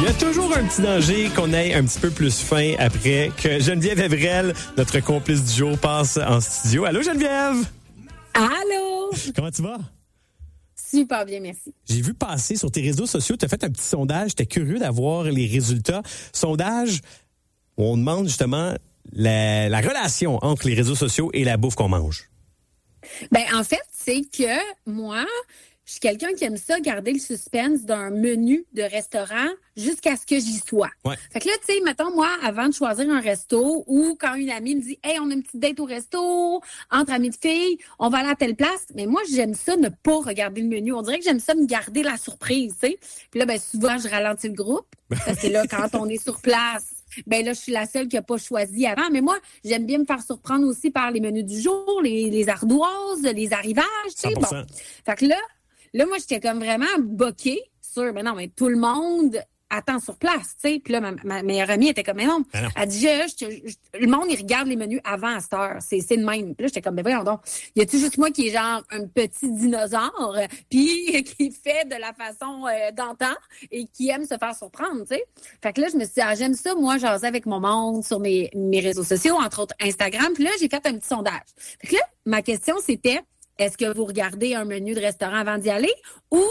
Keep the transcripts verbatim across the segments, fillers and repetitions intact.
a toujours un petit danger qu'on ait un petit peu plus faim après que Geneviève Evrel, notre complice du jour, passe en studio. Allô Geneviève? Allô? Comment tu vas? Super bien, merci. J'ai vu passer sur tes réseaux sociaux, tu as fait un petit sondage, j'étais curieux d'avoir les résultats. Sondage où on demande justement la, la relation entre les réseaux sociaux et la bouffe qu'on mange. Ben en fait, c'est que moi, je suis quelqu'un qui aime ça, garder le suspense d'un menu de restaurant jusqu'à ce que j'y sois. Ouais. Fait que là, tu sais, mettons, moi, avant de choisir un resto ou quand une amie me dit « Hey, on a une petite date au resto, entre amis de filles, on va aller à telle place. » Mais moi, j'aime ça ne pas regarder le menu. On dirait que j'aime ça me garder la surprise, tu sais. Puis là, ben souvent, je ralentis le groupe. Parce que là, quand on est sur place, ben là, je suis la seule qui n'a pas choisi avant. Mais moi, j'aime bien me faire surprendre aussi par les menus du jour, les, les ardoises, les arrivages, tu sais. Bon. Fait que là, Là, moi, j'étais comme vraiment boquée sur, mais non, mais tout le monde attend sur place, tu sais. Puis là, ma, ma meilleure amie était comme, mais non. Ah non. Elle dit, je, je, je, le monde, il regarde les menus avant à cette heure. C'est, c'est le même. Puis là, j'étais comme, mais voyons donc. Y a-tu juste moi qui est genre un petit dinosaure, puis qui fait de la façon euh, d'antan et qui aime se faire surprendre, tu sais. Fait que là, je me suis dit, ah, j'aime ça, moi, jaser avec mon monde sur mes, mes réseaux sociaux, entre autres Instagram. Puis là, j'ai fait un petit sondage. Fait que là, ma question, c'était, est-ce que vous regardez un menu de restaurant avant d'y aller ou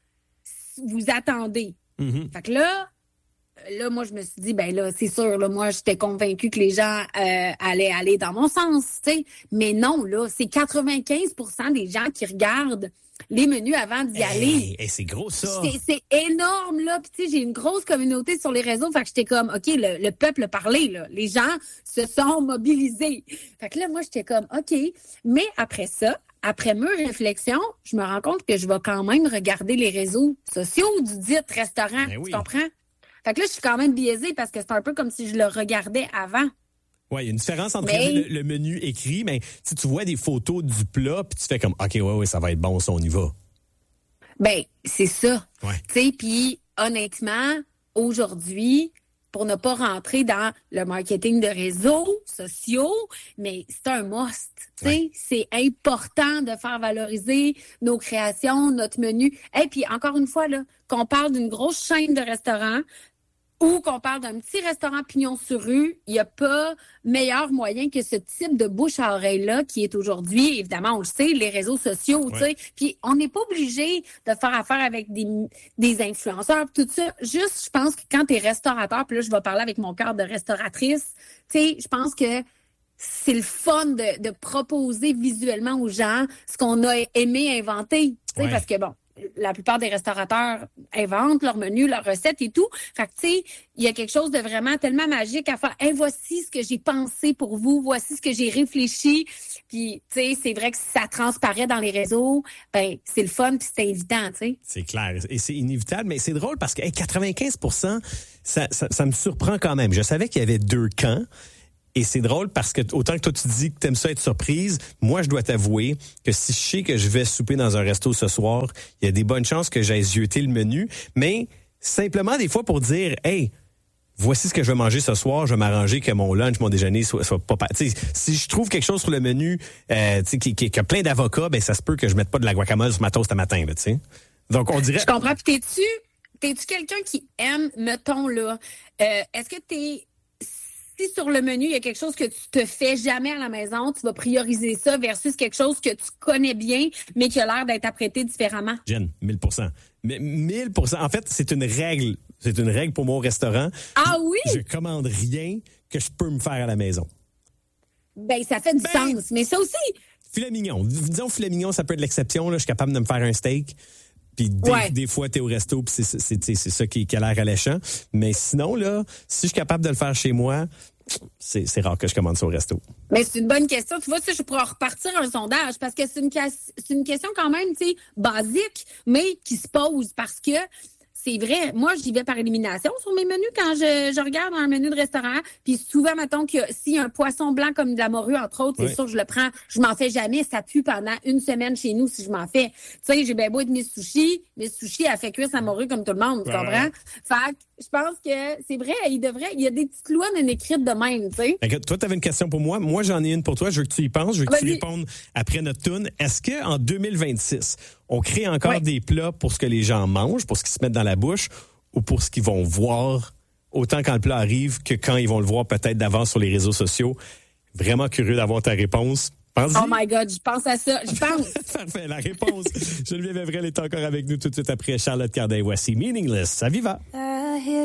vous attendez? Mm-hmm. Fait que là, là, moi, je me suis dit, ben là, c'est sûr, là, moi, j'étais convaincue que les gens euh, allaient aller dans mon sens, tu sais. Mais non, là, c'est quatre-vingt-quinze pour cent des gens qui regardent les menus avant d'y hey, aller. Hey, c'est gros, ça. C'est, c'est énorme, là. Puis, tu sais, j'ai une grosse communauté sur les réseaux. Fait que j'étais comme, OK, le, le peuple a parlé, là. Les gens se sont mobilisés. Fait que là, moi, j'étais comme, OK. Mais après ça, après mûre réflexion, je me rends compte que je vais quand même regarder les réseaux sociaux du dit restaurant. Ben oui. Tu comprends? Fait que là, je suis quand même biaisée parce que c'est un peu comme si je le regardais avant. Oui, il y a une différence entre mais... le, le menu écrit, mais si tu vois des photos du plat, puis tu fais comme, OK, ouais, ouais, ça va être bon, ça, on y va. Ben, c'est ça. Ouais. Tu sais, puis honnêtement, aujourd'hui, pour ne pas rentrer dans le marketing de réseaux sociaux, mais c'est un must. Tu sais, ouais. C'est important de faire valoriser nos créations, notre menu. Et puis, encore une fois, là, qu'on parle d'une grosse chaîne de restaurants ou qu'on parle d'un petit restaurant pignon sur rue, il n'y a pas meilleur moyen que ce type de bouche à oreille-là qui est aujourd'hui, évidemment, on le sait, les réseaux sociaux, tu sais. Ouais. Puis on n'est pas obligé de faire affaire avec des, des influenceurs, tout ça. Juste, je pense que quand tu es restaurateur, puis là, je vais parler avec mon cœur de restauratrice, tu sais, je pense que c'est le fun de, de proposer visuellement aux gens ce qu'on a aimé inventer, tu sais, ouais. Parce que bon, la plupart des restaurateurs inventent leur menu, leurs recettes et tout. Fait que, tu sais, il y a quelque chose de vraiment tellement magique à faire. Hey, voici ce que j'ai pensé pour vous. Voici ce que j'ai réfléchi. Puis, tu sais, c'est vrai que si ça transparaît dans les réseaux, ben c'est le fun puis c'est invitant, tu sais. C'est clair. Et c'est inévitable, mais c'est drôle parce que hey, quatre-vingt-quinze pour cent, ça, ça, ça me surprend quand même. Je savais qu'il y avait deux camps. Et c'est drôle parce que autant que toi tu dis que t'aimes ça être surprise, moi je dois t'avouer que si je sais que je vais souper dans un resto ce soir, il y a des bonnes chances que j'aille zioter le menu, mais simplement des fois pour dire hey, voici ce que je vais manger ce soir, je vais m'arranger que mon lunch, mon déjeuner soit, soit pas... T'sais, si je trouve quelque chose sur le menu euh, qui, qui, qui a plein d'avocats, ben ça se peut que je mette pas de la guacamole sur ma toast à matin, là, tu sais. Donc on dirait... Je comprends. Puis t'es-tu, t'es-tu quelqu'un qui aime, mettons là, euh, est-ce que t'es... Si sur le menu, il y a quelque chose que tu te fais jamais à la maison, tu vas prioriser ça versus quelque chose que tu connais bien, mais qui a l'air d'être apprêté différemment. Jen, mille pour cent. mille pour cent. En fait, c'est une règle. C'est une règle pour mon restaurant. Ah oui? Je commande rien que je peux me faire à la maison. Ben, ça fait du ben, sens. Mais ça aussi... Filet mignon. Disons filet mignon, ça peut être l'exception. Là. Je suis capable de me faire un steak. Puis des, ouais. des fois, t'es au resto, puis c'est, c'est, c'est, c'est ça qui, qui a l'air alléchant. Mais sinon, là, si je suis capable de le faire chez moi, c'est, c'est rare que je commande ça au resto. Mais c'est une bonne question. Tu vois, ça, je pourrais repartir un sondage parce que c'est une, c'est une question quand même, tu sais, basique, mais qui se pose parce que c'est vrai, moi, j'y vais par élimination sur mes menus quand je, je regarde un menu de restaurant. Puis souvent, mettons que s'il y a un poisson blanc comme de la morue, entre autres, c'est oui. sûr que je le prends. Je m'en fais jamais. Ça pue pendant une semaine chez nous si je m'en fais. Tu sais, j'ai bien beau être mes sushis. Mes sushis, elle fait cuire sa morue comme tout le monde, tu ouais. comprends? Fait que je pense que c'est vrai, il devrait, il y a des petites lois non écrites de même, tu sais. Écoute, toi, tu avais une question pour moi. Moi, j'en ai une pour toi. Je veux que tu y penses. Je veux que Vas-y. tu répondes après notre tourne. Est-ce qu'en deux mille vingt-six, on crée encore ouais. des plats pour ce que les gens mangent, pour ce qu'ils se mettent dans la bouche, ou pour ce qu'ils vont voir, autant quand le plat arrive que quand ils vont le voir peut-être d'avance sur les réseaux sociaux? Vraiment curieux d'avoir ta réponse. Pense-y. Oh my God, je pense à ça. Je pense. Parfait, la réponse. Geneviève Evrel est encore avec nous tout de suite après Charlotte Cardin. Voici Meaningless. À Viva.